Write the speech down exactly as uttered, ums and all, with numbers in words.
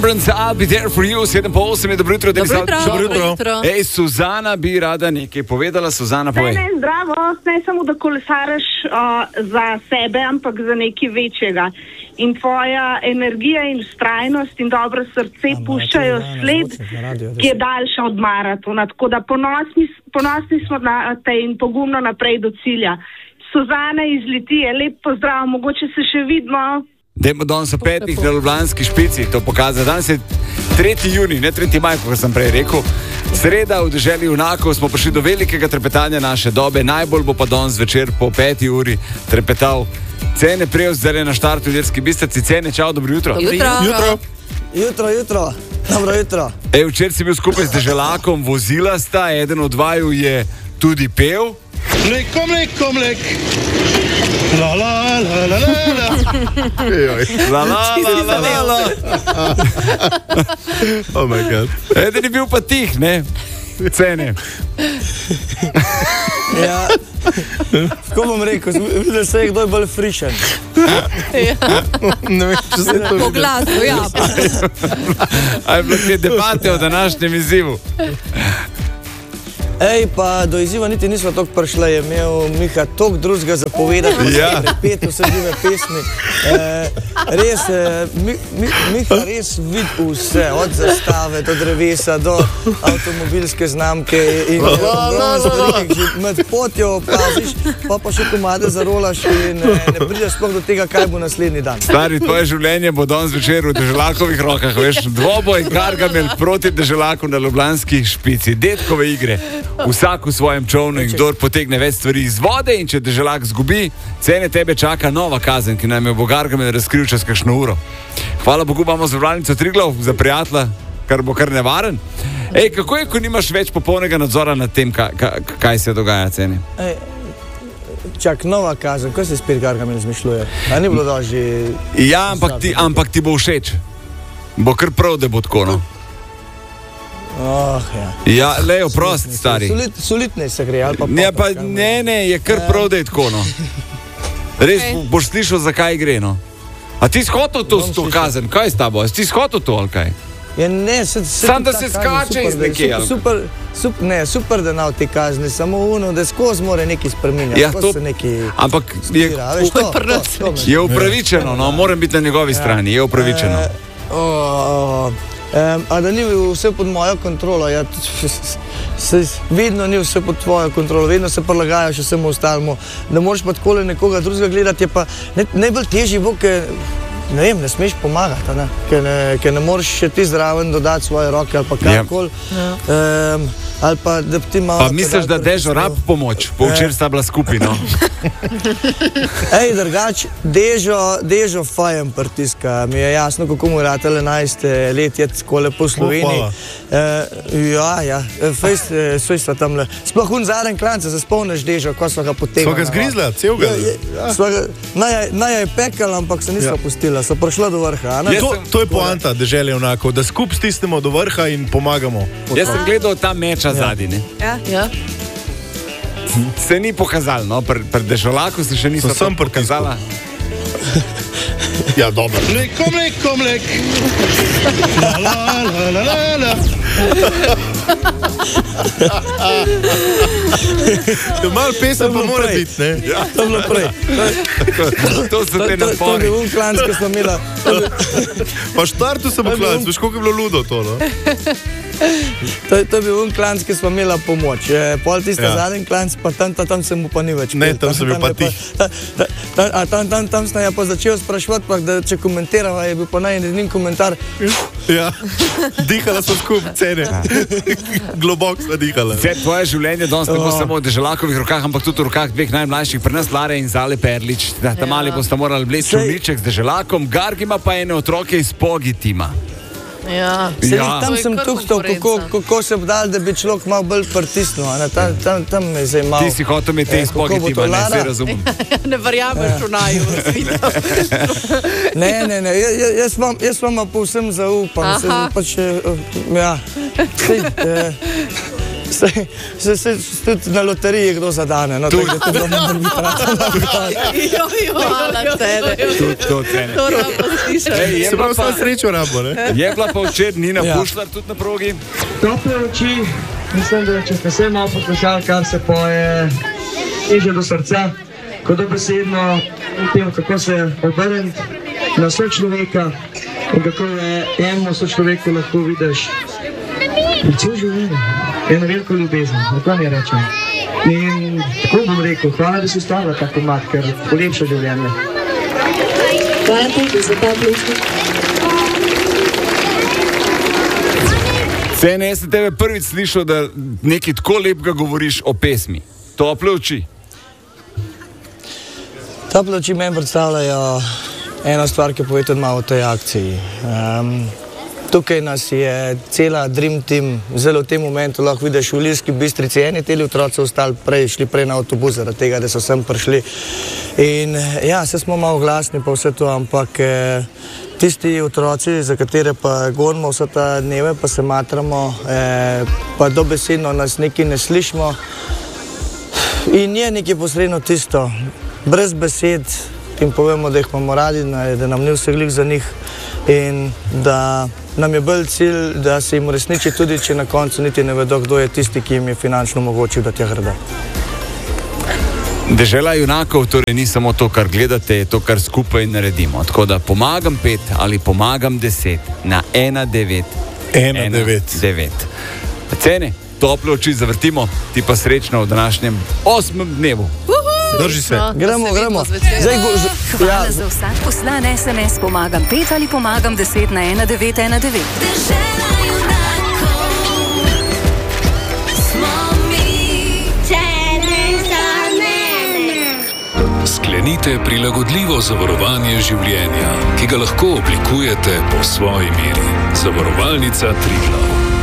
Deliverance, I'll be there for you, sedem po osem je dobro jutro, da bi Dobro jutro. Dobro jutro. Ej, Suzana bi rada nekaj povedala, Suzana, povej. Ne, ne, zdravo, ne samo da kolesaraš uh, za sebe, ampak za nekaj večjega. In tvoja energija in vztrajnost in dobro srce Ama, puščajo sled, ki je daljša od maratona. Tako da ponosni, ponosni smo na te in pogumno naprej do cilja. Suzana iz Litije, lep pozdrav, mogoče se še vidimo. Dajmo danes o petih na Ljubljanski špici to pokazati. Danes je tretji junij, ne tretji maj, kot sem prej rekel. Sreda v deželi junakov smo prišli do velikega trepetanja naše dobe. Najbolj bo pa danes večer po peti uri trepetal Cene Prevc, zdaj na štartu v Ilirski Bistrici. Cene, čau, dobro jutro. Jutro. Jutro. Jutro, jutro. Dobro jutro. Ej, včeraj si bil skupaj z deželakom, vozila sta, eden od dvaju je tudi pel. Mleko, mleko, mlek. La, la, la, la, la, la. La, la, la, la, la, la. Oh my God. Eden je bil pa tih, ne? Cene. Ja. Kako bom rekel, videl se je, kdo je bolj frišen. Ne vem, če se to Po glasu, ja. A je bilo te debate o današnjem izzivu? Ej, pa do izziva niti nismo toliko prišli, je imel Miha toliko drugega zapovedati, Ja. pet vse žive pesmi. E, res, e, mi, mi, Miha res vidi vse, od zastave do drevesa, do avtomobilske znamke in stvari, že med potjo opaziš, pa pa še komade zarolaš in ne, ne prideš sploh do tega, kaj bo naslednji dan. Stari, tvoje življenje bo danes večer v deželakovih rokah, veš, dvoboj Gargamel proti deželaku na Ljubljanski špici, detkove igre. Vsak v svojem čovnu in kdor potegne več stvari iz vode in če deželak zgubi, Cene, tebe čaka nova kazen, ki nam jo bo Gargamel razkril čez kakšno uro. Hvala Bogu, imamo zavarovalnico Triglav za prijatelja, kar bo kar nevaren. Ej, kako je, ko nimaš več popolnega nadzora nad tem, kaj, kaj se dogaja, Cene? Ej, čak, nova kazen, kaj se spet Gargamel izmišljuje? A ni bilo da že... Ja, ampak ti, ampak ti bo všeč. Bo kar prav, da bo tako, no? Oh, ja. Ja, lejo, prost, stari. Solit, solitne se gre, ali pa... Ne, pa, ne, ne, je kar prav, da je tako, no. Res Okay. boš slišal, zakaj gre, no. A ti si hotel to, to kazen, kaj je s tabo? A ti si hotel to, ali kaj? Ja, ne, se, se, Sam, da ta se kazen skače super, iz da je nekje, ali? Super, super, ne, super, da nav te kazni, samo uno, da skozi more nekaj spreminjati. Ja, skozi to, se nekaj ampak je, stira, veš, to, to, to, to, je upravičeno, no, moram biti na njegovi strani, je upravičeno. E, o, o, Um, a da ni vse pod mojo kontrolo, ja, se, vedno ni vse pod tvojo kontrolo, vedno se prilagajaš vsemu ostalemu. Da moraš pa takole nekoga drugega gledati, je pa ne, najbolj težji bo, ker ne vem, ne smeš pomagati, ne? Ker, ne, ker ne moreš še ti zraven dodati svoje roke ali pa karkoli. Ja. Um, ali pa da ti malo... Pa misliš, da Dežo rab pomoč? Po včeraj sta bila skupaj, no. Ej, drugač, Dežo, Dežo fajem pritiska. Mi je jasno, kako mu rata enajst let je skole po Sloveniji. Uh, ja, ja, fejst, fejst sva tamle. Sploh un zaren klanca, se spomniš Dežo, ko sva ga potegnila. Sva ga zgrizla, celega. Ja, ja, naj, naj je pekala, ampak se nisva ja. pustila, so prišla do vrha. To, to je poanta dežele onako, da skup stisnemo do vrha in pomagamo. Jaz sem gledal ta meča zadnji, ne? Ja, ja. Se ni pokazalo, no, pri pr deželaku se še niso sam pokazala. Ja, dobro. Mleko, mleko, mlek. La, la, la, la, la, la. Malo pesem pa mora biti, ne? Ja. To je bilo prej. To so te To je napori. bil un klanc, ko smo imela. Pa štartu sem oklanc, veš, koliko je bilo ludo to, no? To, to je bil un klanc, ki smo imela pomoč. E, pol tiste Ja. ja. zadnji klanc, pa tam, tam, tam se mu pa ni več. Ne, pel. tam sem bil pa je tih. ta- ta- ta- A tam, tam, tam sem ja pa začel spraševati, pa, da če komentirava, je bil pa najeden komentar. Ja, dihala so skup, Cene. Globoko sva dihala. Vse tvoje življenje danes ne bo Oh. samo v deželakovih rokah, ampak tudi v rokah dveh najmlajših, pri nas Lare in Zale Perlič. Ta ja. mali bosta morali bleči Sej- čolniček z deželakom, Garg ima pa ene otroke iz Pogi tima. Ja. Se Ja. ja. Tam To je sem kar tukaj, kako, konkurenca. kako se obdal, da bi človek malo bolj pritisnil. a ne. Tam, tam, tam me je zdaj malo... Ti si hotel imeti Eh, iz kako Pogi bo to, tima, ne, Lara? se razumem. Ne verjameš v naju. Ne, ne, ne, ja- ja- jaz vam, jaz vam povsem zaupam. Se, Aha. pač, eh, ja. Sej, eh, Se, se, se, tudi na loteriji kdo zadane. No, Tudi. tako da to bilo ne bi Hvala, Cene. Tudi to cene. To rado slišati. Ej, je, Se bila pravi, pa, vsa srečo rabo, ne? je bila pa včeraj Nina Ja. Pušlar tudi na progi. Tople oči, mislim, da če ste se malo poslušali, kar se poje, teže do srca, ko dobesedno tem, kako se obrniti na sočloveka in kako je enemu sočloveku lahko vidiš cel življenje, eno veliko ljubezen, tako mi rečem. In tako bom rekel, hvala, da si ustvarila tako mat, ker polepša življenje. Hvala tudi za ta bližnik. Cene, jaz sem tebe prvič slišal, da nekaj tako lepega govoriš o pesmi. Tople oči. Tople oči meni predstavljajo eno stvar, ki pove tudi malo o tej akciji. Um, tukaj nas je cela Dream Team, zelo v tem momentu lahko vidiš v Ilirski Bistrici, eni teli otroci ostali prej, šli prej na avtobus, zaradi tega, da so sem prišli. In ja, se smo malo glasni pa vse to, ampak eh, tisti otroci, za katere pa gonimo vse ta dneve, pa se matramo, eh, pa dobesedno nas nekaj ne slišimo. In je nekaj posredno tisto, brez besed jim povemo, da jih imamo radi, da nam ni vse glih za njih in da nam je bolj cilj, da se jim uresniči tudi, če na koncu niti ne vedo, kdo je tisti, ki jim je finančno omogočil, da tja gredo. Dežela junakov torej ni samo to, kar gledate, je to, kar skupaj naredimo. Tako da pomagam pet ali pomagam deset na ena devet ena devet. devet. Cene, tople oči zavrtimo, ti pa srečno v današnjem osmem dnevu. Drži se. No, Gremo, da se gremo. vidimo zvečer. Zdaj, go, z, Hvala ja, za vsak poslan es em es pomagam pet ali pomagam deset na ena devet ena devet. Dežela junakov smo mi. Cene za mene. Sklenite prilagodljivo zavarovanje življenja, ki ga lahko oblikujete po svoji meri. Zavarovalnica Triglav.